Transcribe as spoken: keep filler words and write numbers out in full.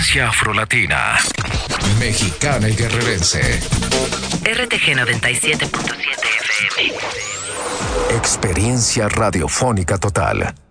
Frecuencia afrolatina, mexicana y guerrerense. R T G noventa y siete punto siete F M. Experiencia radiofónica total.